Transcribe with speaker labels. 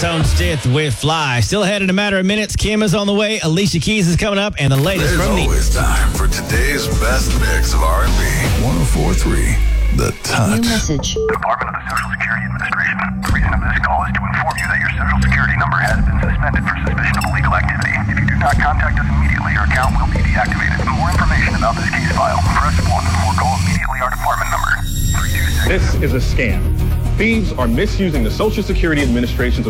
Speaker 1: Tone Stith with Fly. Still ahead in a matter of minutes. Kim is on the way. Alicia Keys is coming up. And the latest
Speaker 2: There's
Speaker 1: from the...
Speaker 2: always time for today's best mix of R&B. 104.3 The Touch.
Speaker 3: New message.
Speaker 4: Department of the Social Security Administration. The reason of this call is to inform you that your Social Security number has been suspended for suspicion of illegal activity. If you do not contact us immediately, your account will be deactivated. For more information about this case file, press 1 or call immediately our department number. 326.
Speaker 5: This is a scam. Thieves are misusing the Social Security Administration's